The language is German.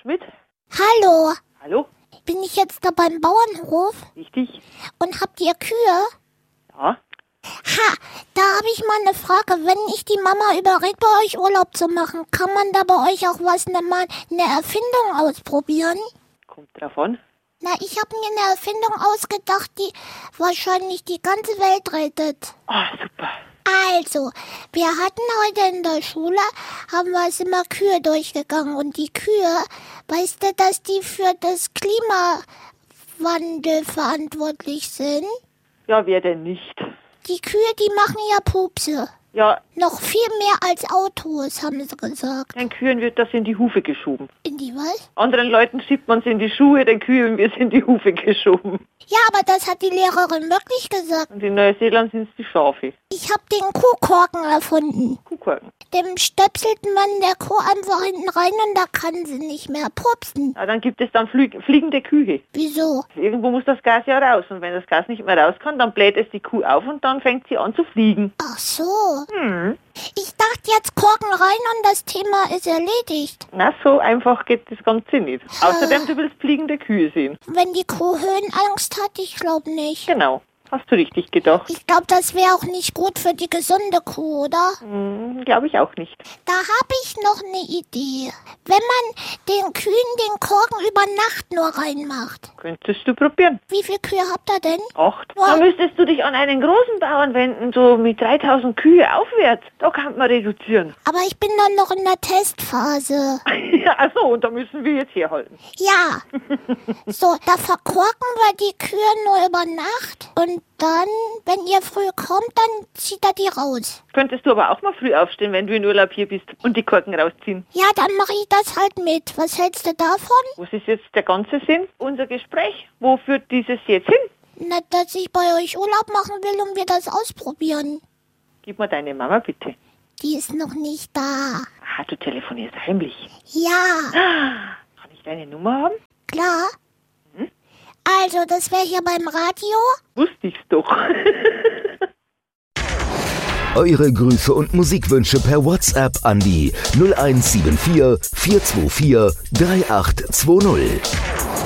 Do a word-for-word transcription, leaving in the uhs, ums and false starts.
Schmidt? Hallo, Hallo? bin ich jetzt da beim Bauernhof Richtig? und habt ihr Kühe? Ja? Ha, da habe ich mal eine Frage. Wenn ich die Mama überrede, bei euch Urlaub zu machen, kann man da bei euch auch was, ne, mal eine Erfindung ausprobieren? Kommt drauf an. Na, ich habe mir eine Erfindung ausgedacht, die wahrscheinlich die ganze Welt rettet. Ah, super. Also, wir hatten heute in der Schule, haben wir es immer Kühe durchgegangen. Und die Kühe, weißt du, dass die für das Klimawandel verantwortlich sind? Ja, wer denn nicht? Die Kühe, die machen ja Pupse. Ja, Noch viel mehr als Autos, haben sie gesagt. den Kühen wird das in die Hufe geschoben. In die was? Anderen Leuten schiebt man es in die Schuhe, den Kühen wird es in die Hufe geschoben. Ja, aber das hat die Lehrerin wirklich gesagt. Und in Neuseeland sind es die Schafe. Ich habe den Kuhkorken erfunden. Kuhkorken. Dem stöpselt man der Kuh einfach hinten rein und da kann sie nicht mehr pupsen. Ja, dann gibt es dann flieg fliegende Kühe. Wieso? Irgendwo muss das Gas ja raus. Und wenn das Gas nicht mehr raus kann, dann bläht es die Kuh auf und dann fängt sie an zu fliegen. Ach so. Hm. Ich dachte jetzt Korken rein und das Thema ist erledigt. Na, so einfach geht das Ganze nicht. Außerdem, du willst fliegende Kühe sehen. Wenn die Kuh Höhenangst hat, ich glaube nicht. Genau. Hast du richtig gedacht. Ich glaube, das wäre auch nicht gut für die gesunde Kuh, oder? Hm, glaube ich auch nicht. Da habe ich noch eine Idee. Wenn man den Kühen den Korken über Nacht nur reinmacht. Könntest du probieren. Wie viele Kühe habt ihr denn? Acht. Ja. Da müsstest du dich an einen großen Bauern wenden, so mit dreitausend Kühe aufwärts. Da kann man reduzieren. Aber ich bin dann noch in der Testphase. Ja, ach so, und da müssen wir jetzt herhalten. Ja. So, da verkorken wir die Kühe nur über Nacht. Und dann, wenn ihr früh kommt, dann zieht er die raus. Könntest du aber auch mal früh aufstehen, wenn du in Urlaub hier bist und die Korken rausziehen. Ja, dann mache ich das halt mit. Was hältst du davon? Was ist jetzt der ganze Sinn? Unser Gespräch. Wo führt dieses jetzt hin? Na, dass ich bei euch Urlaub machen will und wir das ausprobieren. Gib mir deine Mama bitte. Die ist noch nicht da. Ah, du telefonierst heimlich. Ja, Kann ich deine Nummer haben? klar. Hm? Also, das wäre hier beim Radio. Wusste ich's doch. Eure Grüße und Musikwünsche per WhatsApp an die null eins sieben vier, vier zwei vier, drei acht zwei null.